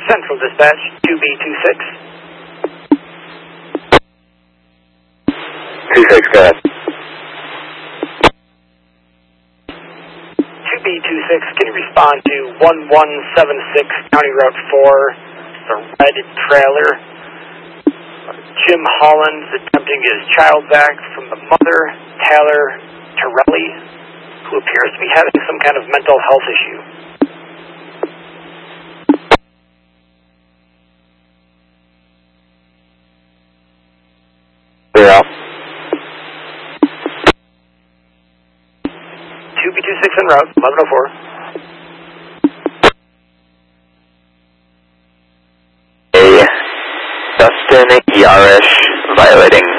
Central Dispatch, 2B26. 26, go ahead. 2B26, can you respond to 1176 County Route 4, the red trailer? Jim Holland's attempting his child back from the mother, Tyler Torelli, who appears to be having some kind of mental health issue. Clear out. 2B26 en route, 1104. A Dustin Yarish violating